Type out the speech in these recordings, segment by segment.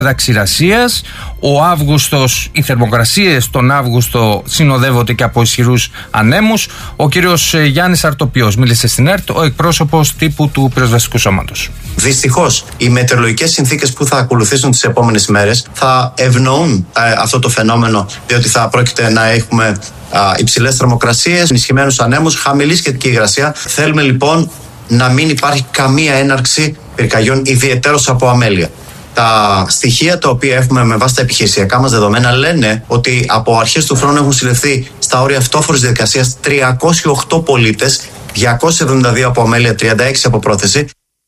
ξηρασίας. Ο Αύγουστος, οι θερμοκρασίες τον Αύγουστο συνοδεύονται και από ισχυρούς ανέμους. Ο κύριος Γιάννης Αρτοπιός μίλησε στην ΕΡΤ, ο εκπρόσωπος τύπου του Πυροσβεστικού Σώματος. Δυστυχώς, οι μετεωρολογικές συνθήκες που θα ακολουθήσουν τις επόμενες ημέρες θα ευνοούν αυτό το φαινόμενο, διότι θα πρόκειται να έχουμε υψηλές θερμοκρασίες, ενισχυμένους ανέμους, χαμηλή σχετική υγρασία. Θέλουμε λοιπόν να μην υπάρχει καμία έναρξη πυρκαγιών, ιδιαιτέρως από αμέλεια. Τα στοιχεία τα οποία έχουμε με βάση τα επιχειρησιακά μας δεδομένα λένε ότι από αρχές του χρόνου έχουν συλληφθεί στα όρια αυτόφορης διαδικασίας 308 πολίτες, 272 από αμέλεια, 36 από πρόθεση.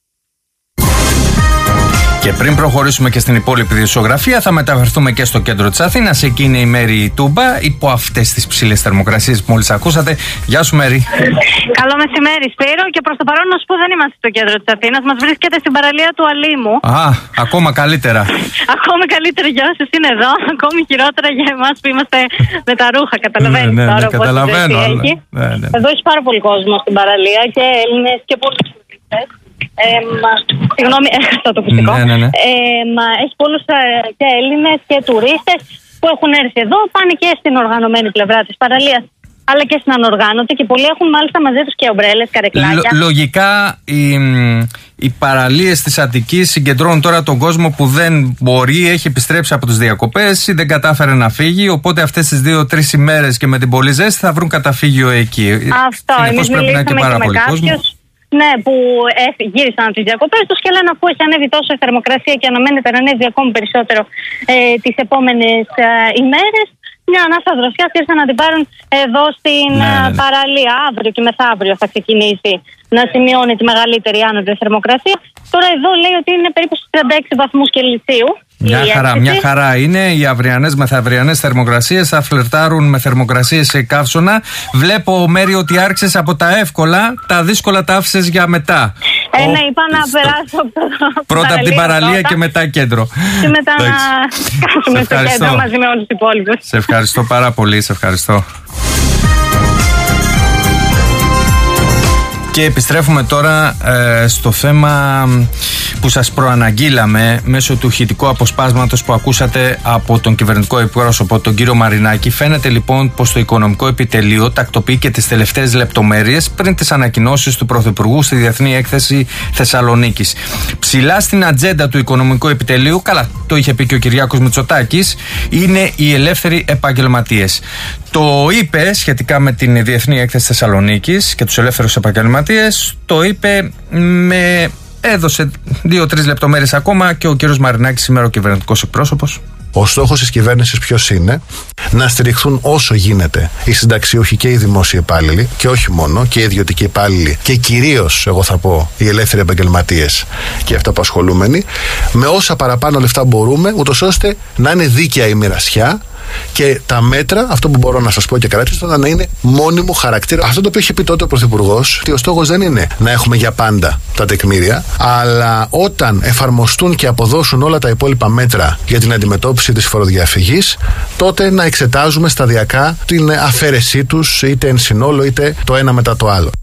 Και πριν προχωρήσουμε και στην υπόλοιπη δισογραφία, θα μεταφερθούμε και στο κέντρο της Αθήνας. Εκεί είναι η Μέρη Τούμπα, υπό αυτές τις ψηλές θερμοκρασίες που μόλις ακούσατε. Γεια σου, Μέρη. Καλό μεσημέρι, Σπύρο. Και προς το παρόν, να σου πω, δεν είμαστε στο κέντρο της Αθήνας. Μας βρίσκεται στην παραλία του Αλήμου. Ακόμα καλύτερα. Ακόμη καλύτερα για όσους είναι εδώ. Ακόμη χειρότερα για εμάς που είμαστε με τα ρούχα. Καταλαβαίνεις τώρα. Καταλαβαίνω. Εδώ έχει πάρα πολύ κόσμο στην παραλία και Έλληνες και πολλοί τουρίστες. Συγγνώμη, έχασα το ακουστικό. Έχει πολλούς και Έλληνες και τουρίστες που έχουν έρθει εδώ, πάνε και στην οργανωμένη πλευρά της παραλίας, αλλά και στην ανοργάνωτη, και πολλοί έχουν μάλιστα μαζί τους και ομπρέλες, καρεκλάκια. Λογικά οι παραλίες της Αττικής συγκεντρώνουν τώρα τον κόσμο που δεν μπορεί, έχει επιστρέψει από τις διακοπές ή δεν κατάφερε να φύγει, οπότε αυτές τις 2-3 ημέρες και με την πολύ ζέστη θα βρουν καταφύγιο εκεί. Αυτό, εμείς μιλήσαμε και με κάποιους, ναι, που γύρισαν από τις διακοπές τους και λένε, αφού έχει ανέβει τόσο η θερμοκρασία και αναμένεται να ανέβει ακόμη περισσότερο τις επόμενες ημέρες, μια ανάσα δροσιά ήρθαν να την πάρουν εδώ στην παραλία. Αύριο και μεθαύριο θα ξεκινήσει να σημειώνει τη μεγαλύτερη άνωδη θερμοκρασία. Τώρα εδώ λέει ότι είναι περίπου στους 36 βαθμούς Κελσίου. Μια χαρά είναι. Οι αυριανές μεθαυριανές θερμοκρασίες θα φλερτάρουν με θερμοκρασίες σε καύσωνα. Βλέπω, Μέρη, ότι άρχισες από τα εύκολα, τα δύσκολα τα άφησες για μετά. Ναι, είπα να περάσω πρώτα από την παραλία και μετά κέντρο. Και μετά να σκάσουμε στο κέντρο μαζί με όλους τους υπόλοιπους. Σε ευχαριστώ πάρα πολύ, σε ευχαριστώ. Και επιστρέφουμε τώρα στο θέμα που σας προαναγγείλαμε μέσω του ηχητικού αποσπάσματος που ακούσατε από τον κυβερνητικό εκπρόσωπο, τον κύριο Μαρινάκη. Φαίνεται λοιπόν πως το Οικονομικό Επιτελείο τακτοποιεί και τις τελευταίες λεπτομέρειες πριν τις ανακοινώσεις του Πρωθυπουργού στη Διεθνή Έκθεση Θεσσαλονίκης. Ψηλά στην ατζέντα του Οικονομικού Επιτελείου, καλά, το είχε πει και ο Κυριάκος Μητσοτάκης, είναι οι ελεύθεροι επαγγελματίες. Το είπε σχετικά με την Διεθνή Έκθεση Θεσσαλονίκης και τους ελεύθερους επαγγελματίες, το είπε έδωσε 2-3 λεπτομέρειες ακόμα και ο κύριος Μαρινάκης, σήμερα ο κυβερνητικός εκπρόσωπος. Ο στόχος της κυβέρνησης ποιος είναι? Να στηριχθούν όσο γίνεται οι συνταξιούχοι και οι δημόσιοι υπάλληλοι, και όχι μόνο, και οι ιδιωτικοί υπάλληλοι, και κυρίως, εγώ θα πω, οι ελεύθεροι επαγγελματίες και οι αυτοαπασχολούμενοι, με όσα παραπάνω λεφτά μπορούμε, ούτως ώστε να είναι δίκαια η μοιρασιά. Και τα μέτρα, αυτό που μπορώ να σας πω και κρατήστε, να είναι μόνιμου χαρακτήρα. Αυτό το οποίο είχε πει τότε ο Πρωθυπουργός, ότι ο στόχος δεν είναι να έχουμε για πάντα τα τεκμήρια, αλλά όταν εφαρμοστούν και αποδώσουν όλα τα υπόλοιπα μέτρα για την αντιμετώπιση της φοροδιαφυγής, τότε να εξετάζουμε σταδιακά την αφαίρεσή τους, είτε εν συνόλο είτε το ένα μετά το άλλο.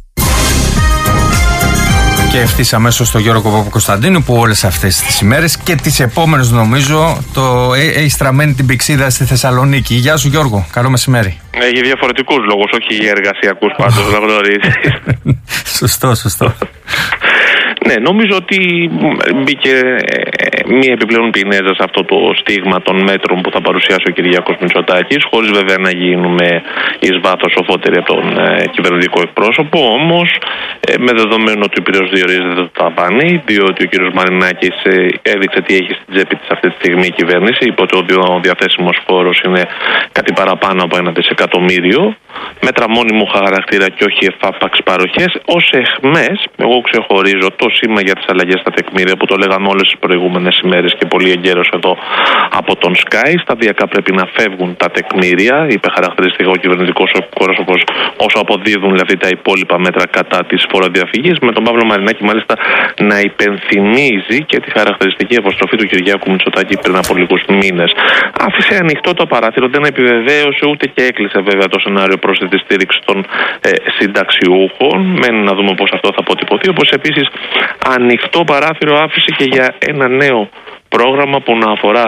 Και ευθύς αμέσως στο Γιώργο Παπακοσταντίνου, που όλες αυτές τις ημέρες και τις επόμενες, νομίζω, έχει στραμμένη την πηξίδα στη Θεσσαλονίκη. Γεια σου, Γιώργο, καλό μεσημέρι. Για διαφορετικούς λόγους, όχι για εργασιακούς πάντως, να γνωρίζεις. Σωστό. Ναι, νομίζω ότι μπήκε μία επιπλέον πινέζα σε αυτό το στίγμα των μέτρων που θα παρουσιάσει ο Κυριάκος Μητσοτάκης, χωρίς βέβαια να γίνουμε εις βάθος σοφότεροι από τον κυβερνητικό εκπρόσωπο. Όμως, με δεδομένο ότι ο Πυραιός διορίζεται το ταβάνι, διότι ο κ. Μαρινάκης έδειξε τι έχει στην τσέπη της αυτή τη στιγμή η κυβέρνηση, είπε ότι ο διαθέσιμος φόρος είναι κάτι παραπάνω από 1 δισεκατομμύριο, μέτρα μόνιμου χαρακτήρα και όχι εφάπαξ παροχές. Ως εχμές, εγώ ξεχωρίζω το σήμα για τις αλλαγές στα τεκμήρια που το λέγαμε όλες τις προηγούμενες ημέρες και πολύ εγκαίρως εδώ από τον Sky. Σταδιακά πρέπει να φεύγουν τα τεκμήρια, είπε χαρακτηριστικά ο κυβερνητικός εκπρόσωπος, όσο αποδίδουν δηλαδή τα υπόλοιπα μέτρα κατά της φοροδιαφυγής, με τον Παύλο Μαρινάκη μάλιστα να υπενθυμίζει και τη χαρακτηριστική αποστροφή του Κυριάκου Μητσοτάκη πριν από λίγους μήνες. Άφησε ανοιχτό το παράθυρο, δεν επιβεβαίωσε ούτε και έκλεισε βέβαια το σενάριο πρόσθετη στήριξη των συνταξιούχων. Μένει να δούμε πώς αυτό θα αποτυπωθεί. Όπως επίσης ανοιχτό παράθυρο άφησε και για ένα νέο πρόγραμμα που να αφορά